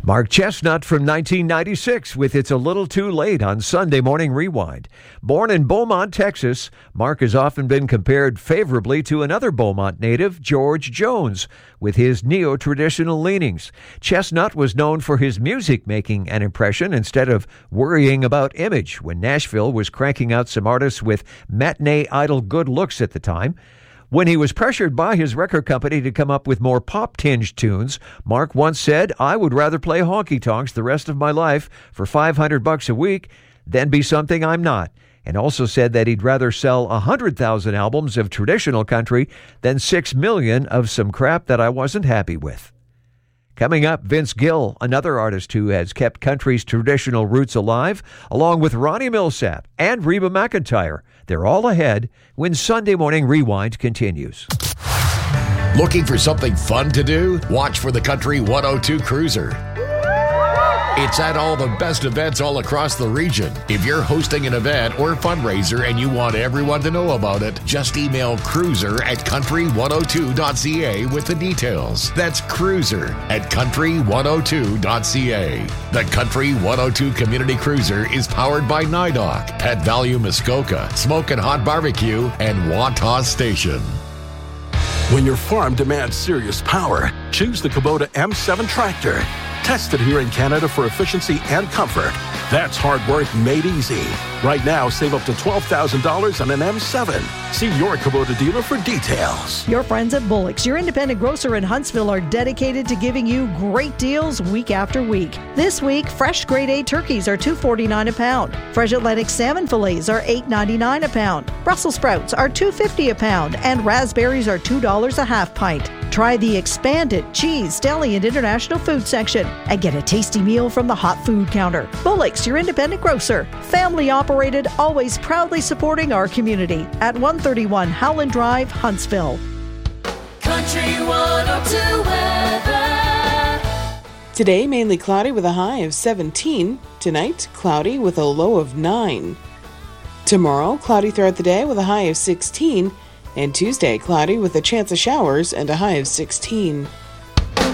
Mark Chestnut from 1996 with It's a Little Too Late on Sunday Morning Rewind. Born in Beaumont, Texas, Mark has often been compared favorably to another Beaumont native, George Jones, with his neo-traditional leanings. Chestnut was known for his music making an impression instead of worrying about image when Nashville was cranking out some artists with matinee idol good looks at the time. When he was pressured by his record company to come up with more pop-tinged tunes, Mark once said, "I would rather play honky-tonks the rest of my life for $500 a week than be something I'm not," and also said that he'd rather sell 100,000 albums of traditional country than 6 million of some crap that I wasn't happy with. Coming up, Vince Gill, another artist who has kept country's traditional roots alive, along with Ronnie Millsap and Reba McEntire. They're all ahead when Sunday Morning Rewind continues. Looking for something fun to do? Watch for the Country 102 Cruiser. It's at all the best events all across the region. If you're hosting an event or fundraiser and you want everyone to know about it, just email cruiser@country102.ca with the details. That's cruiser@country102.ca. The Country 102 Community Cruiser is powered by NIDOC, Pet Value Muskoka, Smoke and Hot Barbecue, and Wantagh Station. When your farm demands serious power, choose the Kubota M7 tractor. Tested here in Canada for efficiency and comfort. That's hard work made easy. Right now, save up to $12,000 on an M7. See your Kubota dealer for details. Your friends at Bullock's, your independent grocer in Huntsville, are dedicated to giving you great deals week after week. This week, fresh grade A turkeys are $2.49 a pound. Fresh Atlantic salmon fillets are $8.99 a pound. Brussels sprouts are $2.50 a pound. And raspberries are $2 a half pint. Try the expanded cheese, deli, and international food section and get a tasty meal from the hot food counter. Bullock's, your independent grocer. Family operated, always proudly supporting our community at 131 Howland Drive, Huntsville. Country 102 weather. Today, mainly cloudy with a high of 17. Tonight, cloudy with a low of 9. Tomorrow, cloudy throughout the day with a high of 16. And Tuesday, cloudy with a chance of showers and a high of 16.